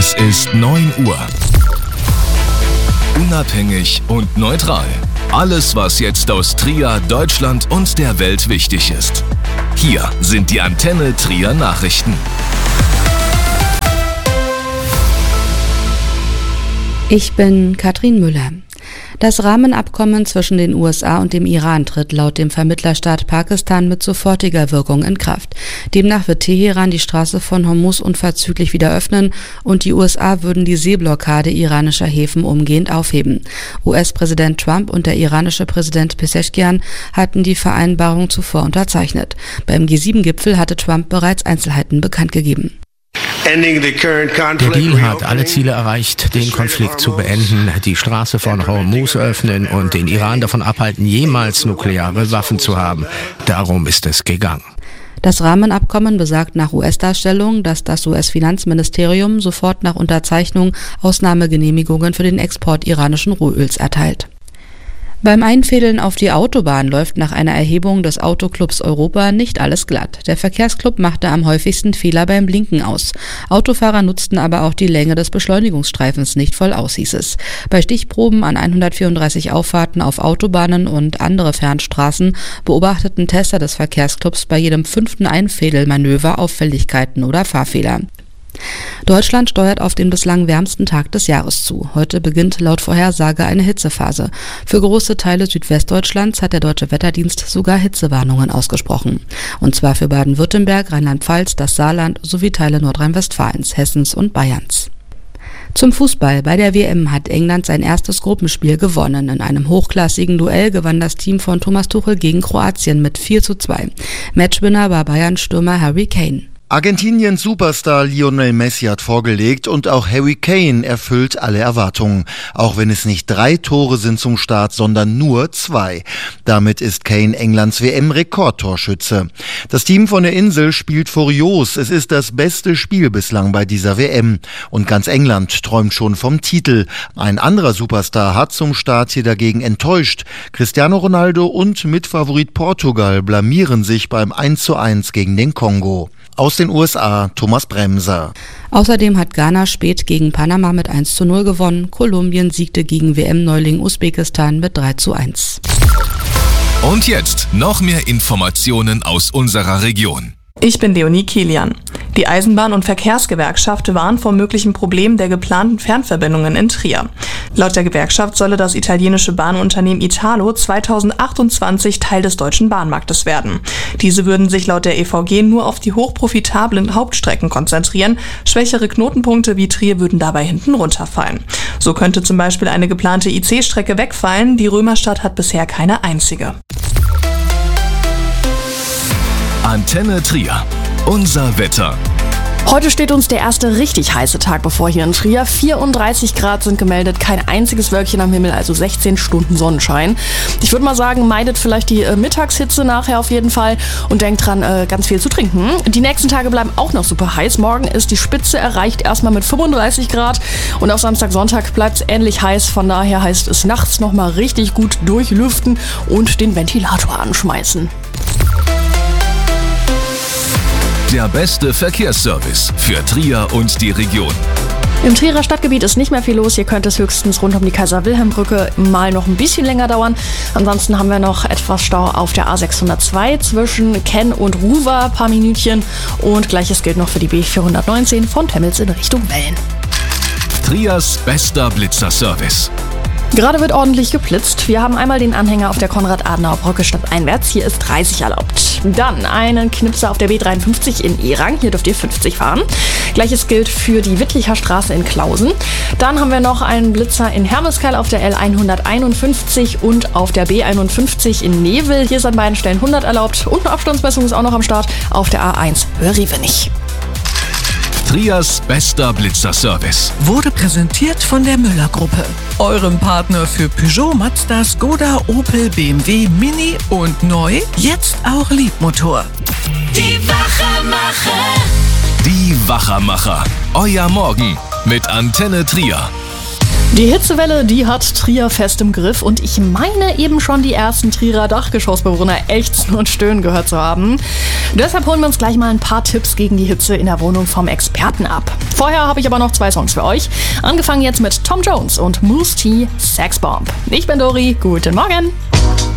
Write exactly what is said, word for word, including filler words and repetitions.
Es ist neun Uhr. Unabhängig und neutral. Alles, was jetzt aus Trier, Deutschland und der Welt wichtig ist. Hier sind die Antenne Trier Nachrichten. Ich bin Katrin Müller. Das Rahmenabkommen zwischen den U S A und dem Iran tritt laut dem Vermittlerstaat Pakistan mit sofortiger Wirkung in Kraft. Demnach wird Teheran die Straße von Hormuz unverzüglich wieder öffnen und die U S A würden die Seeblockade iranischer Häfen umgehend aufheben. U S-Präsident Trump und der iranische Präsident Pezeshkian hatten die Vereinbarung zuvor unterzeichnet. Beim G sieben Gipfel hatte Trump bereits Einzelheiten bekannt gegeben. Der Deal hat alle Ziele erreicht, den Konflikt zu beenden, die Straße von Hormuz öffnen und den Iran davon abhalten, jemals nukleare Waffen zu haben. Darum ist es gegangen. Das Rahmenabkommen besagt nach U S-Darstellung, dass das U S-Finanzministerium sofort nach Unterzeichnung Ausnahmegenehmigungen für den Export iranischen Rohöls erteilt. Beim Einfädeln auf die Autobahn läuft nach einer Erhebung des Autoclubs Europa nicht alles glatt. Der Verkehrsclub machte am häufigsten Fehler beim Blinken aus. Autofahrer nutzten aber auch die Länge des Beschleunigungsstreifens nicht voll aus, hieß es. Bei Stichproben an hundertvierunddreißig Auffahrten auf Autobahnen und andere Fernstraßen beobachteten Tester des Verkehrsclubs bei jedem fünften Einfädelmanöver Auffälligkeiten oder Fahrfehler. Deutschland steuert auf den bislang wärmsten Tag des Jahres zu. Heute beginnt laut Vorhersage eine Hitzephase. Für große Teile Südwestdeutschlands hat der Deutsche Wetterdienst sogar Hitzewarnungen ausgesprochen. Und zwar für Baden-Württemberg, Rheinland-Pfalz, das Saarland sowie Teile Nordrhein-Westfalens, Hessens und Bayerns. Zum Fußball. Bei der W M hat England sein erstes Gruppenspiel gewonnen. In einem hochklassigen Duell gewann das Team von Thomas Tuchel gegen Kroatien mit vier zu zwei. Matchwinner war Bayern-Stürmer Harry Kane. Argentiniens Superstar Lionel Messi hat vorgelegt und auch Harry Kane erfüllt alle Erwartungen. Auch wenn es nicht drei Tore sind zum Start, sondern nur zwei. Damit ist Kane Englands W M-Rekordtorschütze. Das Team von der Insel spielt furios. Es ist das beste Spiel bislang bei dieser W M. Und ganz England träumt schon vom Titel. Ein anderer Superstar hat zum Start hier dagegen enttäuscht. Cristiano Ronaldo und Mitfavorit Portugal blamieren sich beim eins zu eins gegen den Kongo. Aus den U S A, Thomas Bremser. Außerdem hat Ghana spät gegen Panama mit eins zu null gewonnen. Kolumbien siegte gegen W M-Neuling Usbekistan mit drei zu eins. Und jetzt noch mehr Informationen aus unserer Region. Ich bin Leonie Kilian. Die Eisenbahn- und Verkehrsgewerkschaft warnt vor möglichen Problemen der geplanten Fernverbindungen in Trier. Laut der Gewerkschaft solle das italienische Bahnunternehmen Italo zweitausendachtundzwanzig Teil des deutschen Bahnmarktes werden. Diese würden sich laut der E V G nur auf die hochprofitablen Hauptstrecken konzentrieren. Schwächere Knotenpunkte wie Trier würden dabei hinten runterfallen. So könnte zum Beispiel eine geplante I C-Strecke wegfallen. Die Römerstadt hat bisher keine einzige. Antenne Trier. Unser Wetter. Heute steht uns der erste richtig heiße Tag bevor hier in Trier. vierunddreißig Grad sind gemeldet, kein einziges Wölkchen am Himmel, also sechzehn Stunden Sonnenschein. Ich würde mal sagen, meidet vielleicht die äh, Mittagshitze nachher auf jeden Fall und denkt dran, äh, ganz viel zu trinken. Die nächsten Tage bleiben auch noch super heiß. Morgen ist die Spitze erreicht, erstmal mit fünfunddreißig Grad und auf Samstag, Sonntag bleibt es ähnlich heiß. Von daher heißt es nachts nochmal richtig gut durchlüften und den Ventilator anschmeißen. Der beste Verkehrsservice für Trier und die Region. Im Trierer Stadtgebiet ist nicht mehr viel los. Hier könnte es höchstens rund um die Kaiser-Wilhelm-Brücke mal noch ein bisschen länger dauern. Ansonsten haben wir noch etwas Stau auf der A sechshundertzwei zwischen Kenn und Ruwer, paar Minütchen. Und gleiches gilt noch für die B vierhundertneunzehn von Temmels in Richtung Wellen. Triers bester Blitzerservice. Gerade wird ordentlich geblitzt. Wir haben einmal den Anhänger auf der Konrad-Adenauer-Brücke stadteinwärts. Hier ist dreißig erlaubt. Dann einen Knipser auf der B dreiundfünfzig in Erang. Hier dürft ihr fünfzig fahren. Gleiches gilt für die Wittlicher Straße in Klausen. Dann haben wir noch einen Blitzer in Hermeskeil auf der L hunderteinundfünfzig und auf der B einundfünfzig in Nevel. Hier ist an beiden Stellen hundert erlaubt. Und eine Abstandsmessung ist auch noch am Start auf der A eins Höher-Rievenich. Triers bester Blitzerservice wurde präsentiert von der Müller-Gruppe, eurem Partner für Peugeot, Mazda, Skoda, Opel, B M W, Mini und neu, jetzt auch Liebmotor. Die Wachermacher. Die Wachermacher. Euer Morgen mit Antenne Trier. Die Hitzewelle, die hat Trier fest im Griff und ich meine eben schon die ersten Trierer Dachgeschossbewohner ächzen und stöhnen gehört zu haben. Deshalb holen wir uns gleich mal ein paar Tipps gegen die Hitze in der Wohnung vom Experten ab. Vorher habe ich aber noch zwei Songs für euch. Angefangen jetzt mit Tom Jones und Mousse T, Sex Bomb. Ich bin Dori, guten Morgen.